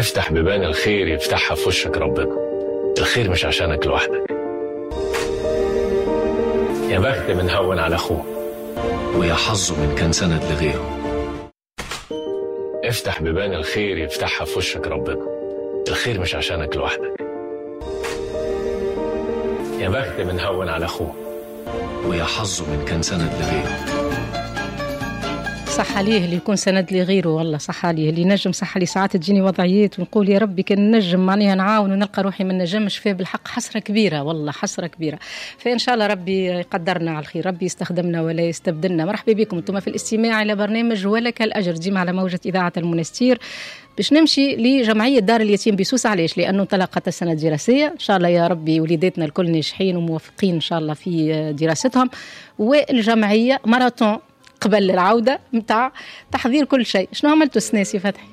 افتح بيبان الخير يفتحها في وشك ربنا. الخير مش عشانك لوحدك. يا بخت من هون على اخوه، ويا حظه من كان سند لغيره. افتح بيبان الخير يفتحها في وشك ربنا. الخير مش عشانك لوحدك. يا بخت من هون على اخوه، ويا حظه من كان سند لغيره. صح عليه اللي يكون سند لغيره، والله صح عليه اللي ينجم. صح لي ساعات تجيني وضعيات ونقول يا ربي كان نجم معناها نعاون ونلقى روحي من نجمش فيه، بالحق حسرة كبيرة، والله حسرة كبيرة. فإن شاء الله ربي يقدرنا على الخير، ربي يستخدمنا ولا يستبدلنا. مرحبا بكم انتم في الاستماع إلى برنامج ولك الأجر، ديما على موجة إذاعة المنستير. باش نمشي لجمعية دار اليتيم بسوس. علاش؟ لأنه انطلقت السنة الدراسية، إن شاء الله يا ربي وليداتنا الكل ناجحين وموفقين إن شاء الله في دراستهم. والجمعية ماراثون قبل العودة متاع تحضير كل شيء. شنو عملتوا السنة سي فتحي؟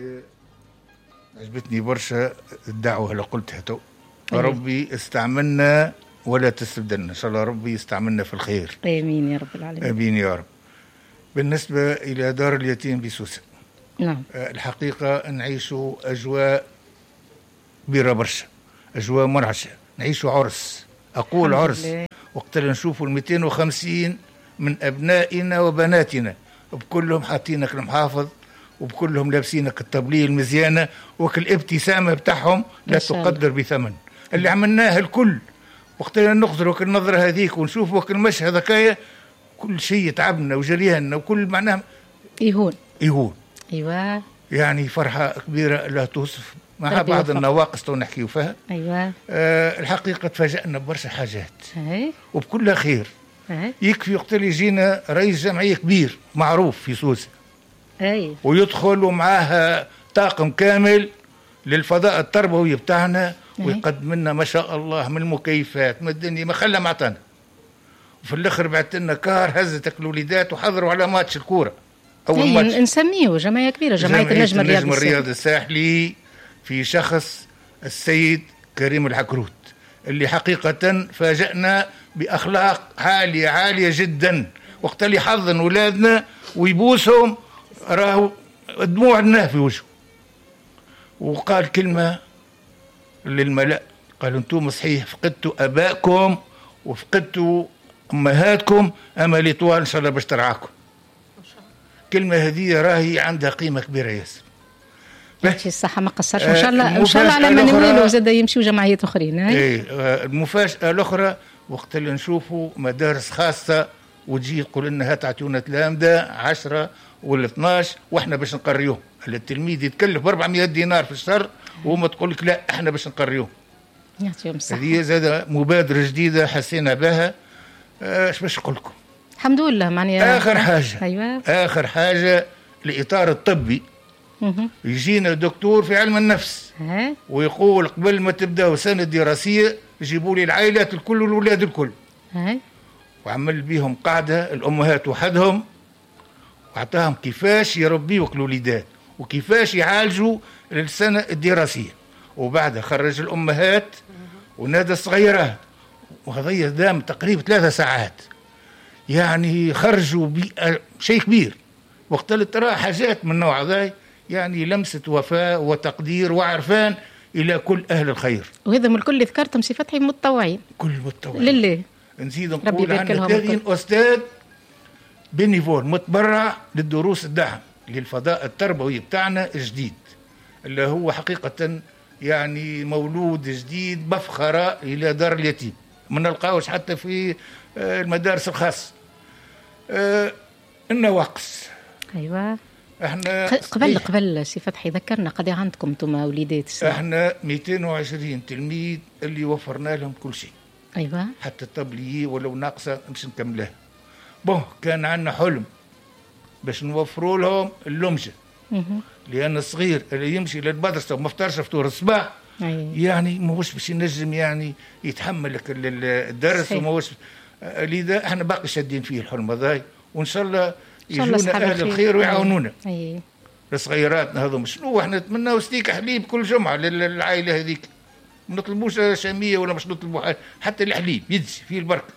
عجبتني برشا الدعوة اللي قلتها تو. ربي استعملنا ولا تستبدلنا، إن شاء الله ربي يستعملنا في الخير. آمين يا رب العالمين. آمين يا رب. بالنسبة إلى دار اليتيم بسوسة، نعم الحقيقة نعيشوا أجواء كبيرة برشا، أجواء مرعشة. نعيشوا عرس، أقول عرس، وقت اللي نشوفوا 250 من أبنائنا وبناتنا بكلهم حاطينك المحافظ، وبكلهم لابسينك الطبلية المزيانة، وكل ابتسامة بتاعهم لا تقدر بثمن. اللي عملناه الكل وقت اللي نخزر وكل نظرة هذيك ونشوف وكل مشهد هكايا، كل شيء تعبنا وجرياننا وكل معناه يهون. أيوة، يعني فرحة كبيرة لا توصف، مع بعض النواقص تو نحكيو فيها. أيوة. الحقيقة تفاجأنا ببرشا حاجات وبكلها خير. يكفي وقت اللي يجينا رئيس جمعية كبير معروف في سوسة، ويدخل ومعاه طاقم كامل للفضاء التربوي بتاعنا، ويقدم لنا ما شاء الله من المكيفات من الدنيا ما خلى معطانا. وفي الاخر بعت لنا كار هزتك الوليدات وحضروا على ماتش الكوره. اول ماتش نسميه جمعيه كبيره، جمعيه النجم الرياضي الساحلي في شخص السيد كريم العكروت، اللي حقيقه فاجأنا باخلاق عاليه جدا. وقت اللي حضن اولادنا ويبوسهم راهو دموع الناه في وجهه، وقال كلمه للملأ، قال انتم صحيح فقدتوا ابائكم وفقدتوا امهاتكم، املي طوال ان شاء الله باش ترعاكم. كلمه هذه راهي عندها قيمه كبيره ياسر. يعطي الصحه ما قصرش. ان شاء الله ان شاء الله على ما نوالوا زاد يمشيوا جمعيات اخرين. المفاجاه الاخرى وقت اللي نشوفوا مدارس خاصه وتجي تقول لنا هات تعطيونا تلامذه 10 ولا 12 واحنا باش نقريوهم. التلميذ يتكلف ب 400 دينار في الشهر وهم تقول لك لا احنا باش نقريوهم. يعطيهم الصحه. هذه زاد مبادره جديده حسينا بها. اش باش نقول لكم؟ الحمد لله. معناها اخر حاجه أيوة. اخر حاجه الاطار الطبي. يجينا دكتور في علم النفس ويقول قبل ما تبداوا سنه دراسيه جيبوا لي العائلات الكل والولاد الكل. وعمل بيهم قاعده الامهات وحدهم، وعطاهم كيفاش يربيوا الوليدات وكيفاش يعالجوا السنه الدراسيه، وبعدها خرج الامهات ونادى الصغيرات، وهذا دام تقريبا 3 ساعات. يعني خرجوا شيء كبير. وقت اللي ترى حاجات من نوع ذا يعني لمسه وفاء وتقدير وعرفان الى كل اهل الخير. وهذا من الكل ذكرتهم سي فتحي متطوعين، كل متطوعين لله. نزيد نقول عندنا 30 استاذ بنيفول متبرع للدروس الدعم للفضاء التربوي بتاعنا الجديد، اللي هو حقيقه يعني مولود جديد بفخره الى دار اليتيم. ما نلقاوش حتى في المدارس الخاصه. النواقص. ايوه. احنا قبل سي فتحي ذكرنا قد عندكم انتم وليدات السنة. احنا 220 تلميذ اللي وفرنا لهم كل شيء. ايوه. حتى الطبلية ولو ناقصه باش نكملها. كان عندنا حلم باش نوفروا لهم اللمجه. لان الصغير اللي يمشي للمدرسه وما فطرش فطور الصباح يعني ماهوش باش ينجم يعني يتحمل الدرس، وماهوش. لذا احنا باقي شادين فيه الحلم هذا، وان شاء الله يجونا اهل الخير ويعاونونا. الصغيراتنا هذوما شنو احنا نتمناو ستيك حليب كل جمعه للعائله هذيك. ما نطلبوش شاميه ولا مش نطلبوا حتى الحليب يجي فيه البركه.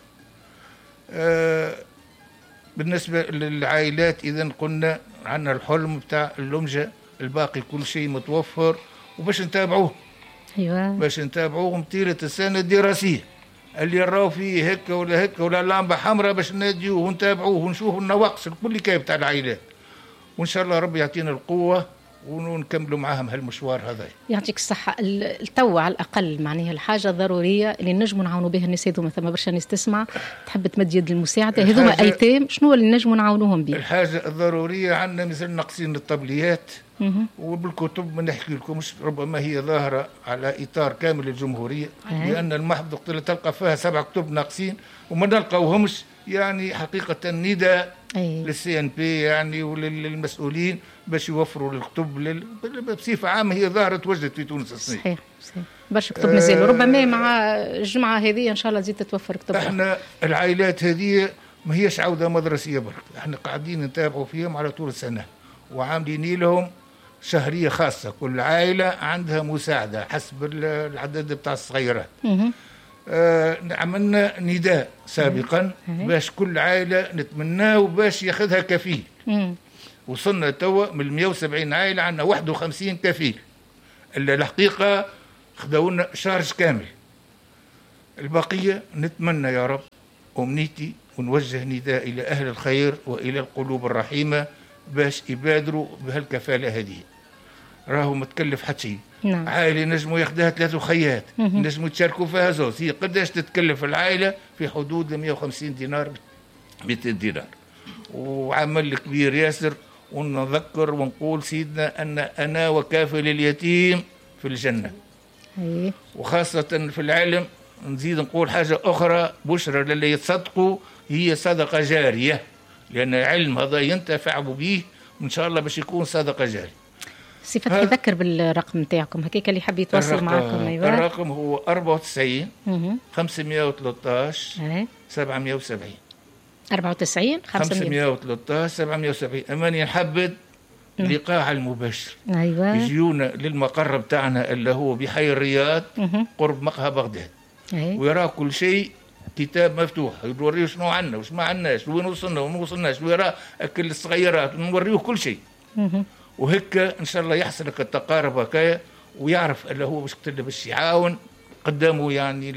بالنسبه للعائلات اذا قلنا عندنا الحلم بتاع اللمجه، الباقي كل شيء متوفر وباش نتابعوه. ايوه باش نتابعوهم طيله السنه الدراسيه اللي راهو فيه هكا ولا هكا ولا لامبه حمراء، باش ناديوه ونتابعوه ونشوفوا النواقص الكل كاين تاع العائلات، وان شاء الله ربي يعطينا القوه ونكملوا معاهم هالمشوار هذا. يعطيك الصحة. التو على الأقل معناها الحاجة الضرورية اللي نجموا نعاونوا بها الناس هذوما، ثم برشا ناس تسمع تحب تمد يد المساعدة، هذوما أيتام، شنو اللي نجموا نعاونوهم به؟ الحاجة الضرورية عندنا مثل ناقصين الطبليات وبالكتب ما نحكي لكمش، ربما هي ظاهرة على إطار كامل الجمهورية، لأن المحفظة وقت تلقى فيها 7 كتب ناقصين وما نلقاوهمش، يعني حقيقة نداء للسي ان بي يعني وللمسؤولين باش يوفروا الكتب بصفة عامة. هي ظاهرة توجدت في تونس الصيف. صحيح برشا كتب مازالوا، ربما مع الجمعة هذه إن شاء الله تزيد تتوفر كتب. احنا العائلات هذه ما هيش عودة مدرسية برك، احنا قاعدين نتابعوا فيهم على طول السنة وعاملين لهم شهرية خاصة، كل عائلة عندها مساعدة حسب العدد بتاع الصغيرات. عملنا نداء سابقا باش كل عائلة نتمناه باش ياخذها كفيل. وصلنا توا من 170 عائلة عندنا 51 كفيل، إلا الحقيقة خدونا شارج كامل. البقية نتمنى يا رب أمنيتي ونوجه نداء إلى أهل الخير وإلى القلوب الرحيمة باش يبادروا بهالكفالة هذه، راهو متكلف حتى شيء. نعم. عائلة نجموا ياخذها 3 خيات، نجموا يتشاركوا فيها زوز. هي قداش تتكلف العائلة؟ في حدود 150 دينار 200 دينار، وعمل كبير ياسر. ونذكر ونقول سيدنا أن أنا وكافل اليتيم في الجنة. وخاصة في العلم نزيد نقول حاجة أخرى، بشرى للي يتصدقوا، هي صدقة جارية، لأن العلم هذا ينتفع به وإن شاء الله باش يكون صدقة جارية. صفة تذكر بالرقم نتاعكم هكاك اللي حب يتواصل معكم. أيوة. الرقم هو 94 513 770. 94 513 770. أماني نحبد اللقاء على المباشر. أيوة. يجيونا للمقر بتاعنا اللي هو بحي الرياض قرب مقهى بغداد. ويرى كل شيء كتاب مفتوح، يوريه شنو عندنا وش ما عندناش، وين وصلنا وما وصلناش، ويرى أكل الصغيرات، نوريه كل شيء. وهكا إن شاء الله يحصل لك التقارب هكايا، ويعرف اللي هو باش يعاون قدامه يعني.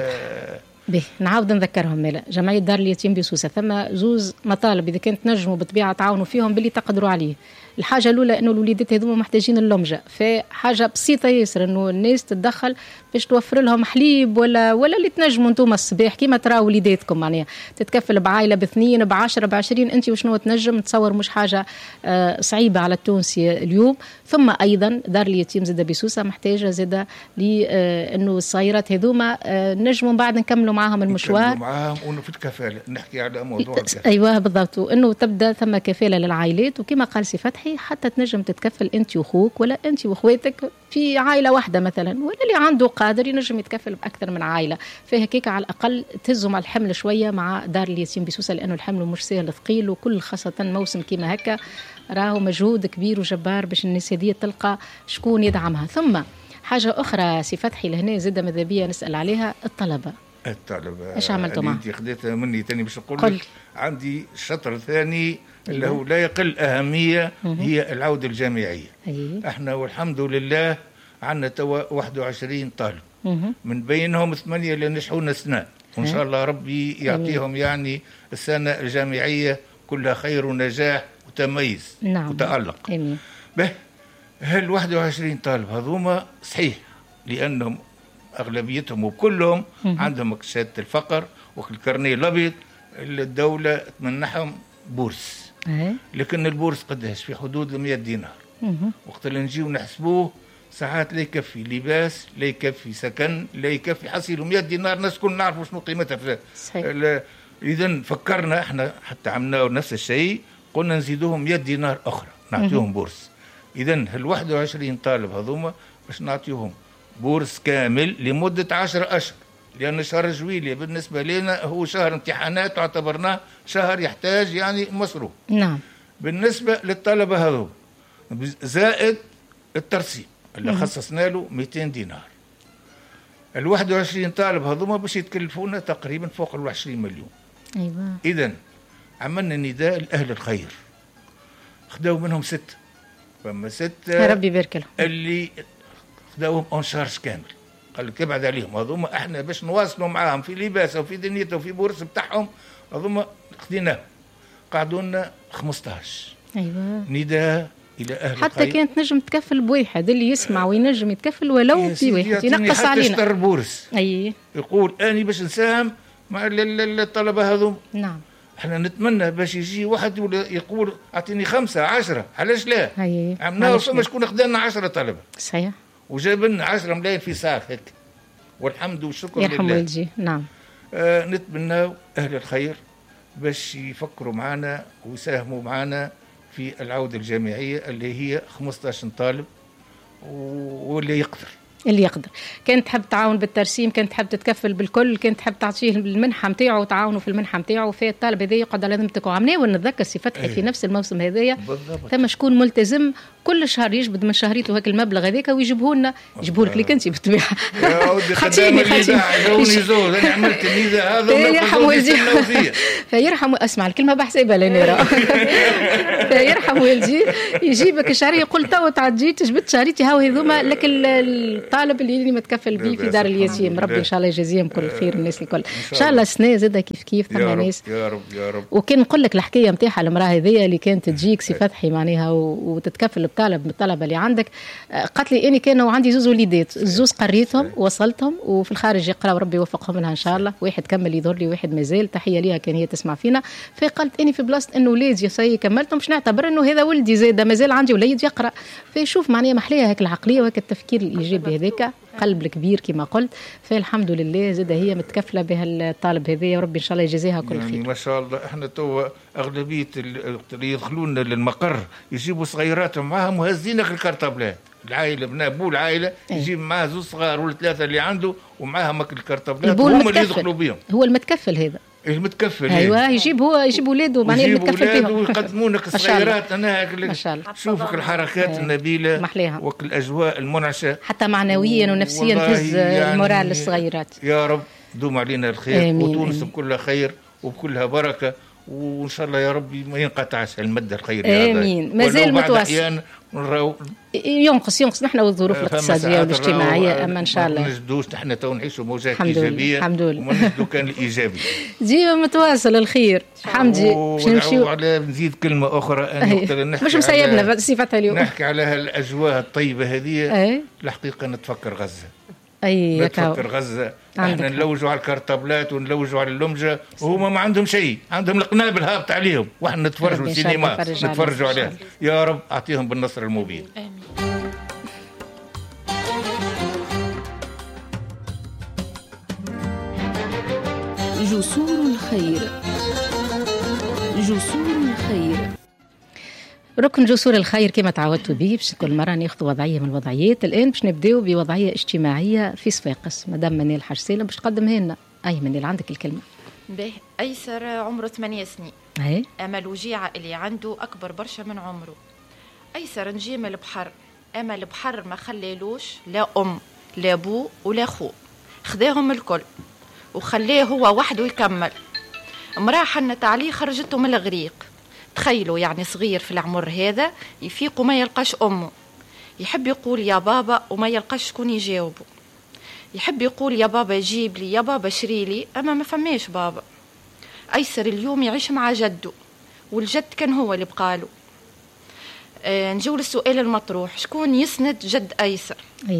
به نعاود نذكرهم مالا جمعية دار اليتيم بسوسة ثم زوز مطالب إذا كانت نجموا بالطبيعة تعاونوا فيهم باللي تقدروا عليه. الحاجة الأولى إنه الوليدات هذوما محتاجين اللمجة، فحاجة بسيطة ياسر إنه الناس تتدخل باش توفر لهم حليب ولا اللي تنجموا انتم الصباح كيما تراو وليداتكم، معناها تتكفل بعائلة ب2 ب10 ب20 أنت وشنو تنجم، نتصور مش حاجة صعيبة على التونسي اليوم. ثم أيضا دار اليتيم زادة بسوسة محتاجة زادة لأنه الصغيرات هذوما نجموا بعد نكملوا معاهم المشوار، معاهم وفي الكفالة نحكي على موضوع الكفالة. أيوة بالضبط، وإنه تبدأ ثم كفالة للعائلات، وكما قال سي فتحي حتى تنجم تتكفل أنت وأخوك ولا أنت وأخواتك في عائلة واحدة مثلا، ولا اللي عنده قادر ينجم يتكفل بأكثر من عائلة، فهيك على الأقل تهزم على الحمل شوية مع دار اليتيم بسوسة، لأنه الحمل مش سهل ثقيل، وكل خاصة موسم كيما هكا راهو مجهود كبير وجبار باش الناس هذه تلقى شكون يدعمها. ثم حاجة أخرى سي فتحي لهنا زادة ماذا بيا نسأل عليها، الطلبة ايش عملتوا معهم؟ انت خديتها مني تاني باش نقول لك. عندي شطر ثاني اللي هو لا يقل أهمية، هي العودة الجامعية. احنا والحمد لله عندنا توا 21 طالب، من بينهم 8 اللي نجحونا السنة، وإن شاء الله ربي يعطيهم يعني السنة الجامعية كلها خير ونجاح وتميز. نعم. وتألق. به هال 21 طالب هذوما صحيح لأنهم أغلبيتهم وكلهم عندهم شهادة الفقر والكارنيه الأبيض، الدولة تمنحهم بورس. لكن البورس قداش؟ في حدود 100 دينار. وقت اللي نجيو نحسبوه ساعات لا يكفي لباس، لا يكفي سكن، لا يكفي حصيله 100 دينار. الناس كل نعرفوا شنو قيمتها. إذن فكرنا احنا حتى عملنا نفس الشيء، قلنا نزيدوهم 100 دينار أخرى نعطيهم بورس. إذن هال 21 طالب هذوما باش نعطيهم بورس كامل لمدة 10 أشهر، لأن شهر جويلية بالنسبة لنا هو شهر امتحانات، واعتبرناه شهر يحتاج يعني مصروف. نعم. بالنسبة للطلبة هذو زائد الترسيم اللي خصصنا له 200 دينار. ال 21 طالب هذوما باش يتكلفونا تقريبا فوق ال 20 مليون. أيوة. إذن عملنا نداء لأهل الخير، خدوا منهم 6، فما 6 ربي يبارك لهم، اللي خداوهم اون شارج كامل. قال لك ابعد عليهم هذوما، احنا باش نواصلوا معاهم في لباس وفي دنيته وفي بورس بتاعهم هذوما خديناهم. قعدوا لنا 15. ايوه نداء الى اهل حتى الخير. كانت نجم تكفل بواحد، اللي يسمع وينجم يتكفل ولو بواحد ينقص علينا. حتى بورس اي يقول اني باش نساهم مع الطلبه هذوم. نعم احنا نتمنى باش يجي واحد يقول اعطيني 5 10، علاش لا؟ اي عملناه فما شكون خدانا 10 طلبه صحيح، وجاب لنا 10 ملايين في ساعه هيك، والحمد والشكر لله. يرحم والدي. نعم نتمنى اهل الخير باش يفكروا معنا ويساهموا معنا في العوده الجامعيه اللي هي 15 طالب، واللي يقدر اللي يقدر. كانت تحب تعاون بالترسيم، كانت تحب تتكفل بالكل، كانت تحب تعطيه المنحه نتاعو وتعاونوا في المنحه نتاعو. في الطالب هذا يقعد على ذمتك وعمناه. ونتذكر سي فتحي في نفس الموسم هذايا ثم شكون ملتزم كل شهر يجبد من شهريته هيك المبلغ هذاك ويجيبوه لنا، يجيبوه لك ليك انت بالطبيعه. يا ودي خدامه جوني زود انا عملت الميزه هذا يرحم والدي. فيرحم اسمع الكلمه بحسابها لنا. فيرحم والدي يجيبك شهريه يقول تو تعديت جبت شهريتي هاو هذوما لك الطالب اللي متكفل به في دار اليتيم. ربي ان شاء الله يجازيهم كل خير الناس الكل ان شاء الله. السنه زادها كيف ثم ناس يا رب يا رب. وكان نقول لك الحكايه نتاعها المراه هذيا اللي كانت تجيك سي فتحي معناها وتتكفل بطالب من الطلبه اللي عندك. قالت لي اني كانوا عندي زوز وليدات، الزوز قريتهم وصلتهم وفي الخارج يقراوا ربي يوفقهم منها ان شاء الله. واحد كمل يظهر لي واحد مازال، تحيه ليها كان هي تسمع فينا. فقالت اني في بلاصه انه ولادي صاي كملتهم باش نعتبر انه هذا ولدي زاد مازال عندي وليد يقرا. فيشوف معناها محليها هيك العقليه وهيك التفكير الايجابي هذاك قلب الكبير كما قلت. فالحمد لله زاد هي متكفله بها الطالب هذايا وربي ان شاء الله يجازيها كل خير. يعني ما شاء الله احنا تو اغلبيه اللي يدخلون للمقر يجيبوا صغيراتهم معاهم وهزينك الكرتابلات. العائله ابن ابو العائله يجيب معاه زوج صغار ولا 3 اللي عنده ومعاهم الكرتابلات وهم اللي يدخلوا بهم. هو المتكفل هذا المتكفل. ايوه يجيب هو يجيب اولاده معناها المتكفل بهم ويقدموا لك الصغيرات. انا ما شاء الله شوفك الحركات النبيله محليها والاجواء المنعشه حتى معنويا ونفسيا تهز يعني المورال للصغيرات. يا رب دوم علينا الخير وتونس بكلها خير وبكلها بركه وان شاء الله يا ربي ما ينقطعش المد الخير. امين. مازال متواصل ينقص نحن والظروف الاقتصاديه والاجتماعيه اما ان شاء الله ما نجدوش نحن تو نعيشوا موجات ايجابيه الحمد لله وما نجدوا كان الايجابي ديما متواصل الخير حمدي. باش نمشيو على نزيد كلمه اخرى انا مش مسيبنا صفتها اليوم نحكي على هالاجواء الطيبه هذه. الحقيقه نتفكر غزه. نتفكر غزه احنا نلوجوا على الكرتابلات ونلوجوا على اللمجه وهما ما عندهم شيء، عندهم القنابل هابط عليهم واحنا نتفرجوا السينما نتفرجوا عليها. يا رب اعطيهم بالنصر المبين. امين. جسور الخير. جسور الخير. ركن جسور الخير كما تعودتوا به باش كل مره ناخذ وضعيه من الوضعيات. الان باش نبداو بوضعيه اجتماعيه في صفاقس. مدام منال حاج سالم باش تقدمها لنا. اي منال عندك الكلمه. به ايسر عمره 8 سنين. اي امل وجيعه اللي عنده اكبر برشا من عمره. ايسر نجي من البحر، اما البحر ما خليلوش لا ام لا ابو ولا خو، خذاهم الكل وخليه هو وحده يكمل. امراه حنت عليه خرجته من الغريق. تخيلوا يعني صغير في العمر هذا يفيق وما يلقاش أمه، يحب يقول يا بابا وما يلقاش شكون يجاوبه، يحب يقول يا بابا جيب لي يا بابا شري لي أما ما فماش بابا. أيسر اليوم يعيش مع جده والجد كان هو اللي بقاله. نجول للسؤال المطروح، شكون يسند جد أيسر؟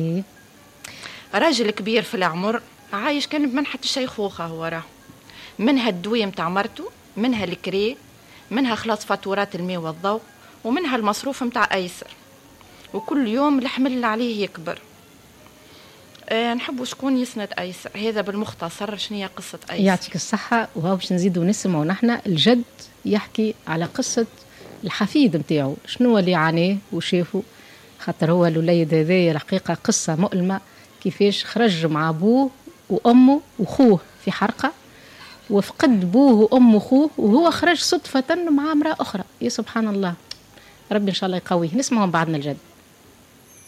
راجل كبير في العمر عايش كان بمنحة الشيخوخة، هو راه منها الدوية متاع مرته، منها الكري، منها خلاص فاتورات الماء والضوء، ومنها المصروف متاع أيسر، وكل يوم الحمل عليه يكبر. نحبوا شكون يسند أيسر. هذا بالمختصر شنو هي قصة أيسر. يعطيك الصحة. وهو باش نزيدوا نسمعوا نحن الجد يحكي على قصة الحفيد متاعو شنو اللي عاناه وشافه، خاطر هو الوليد هذايا الحقيقة قصة مؤلمة كيفاش خرج مع أبوه وأمه وخوه في حرقة وفقد بوه وأمه وخوه وهو خرج صدفة مع امرأة أخرى. يا سبحان الله. ربي إن شاء الله يقويه. نسمعهم بعدنا الجد.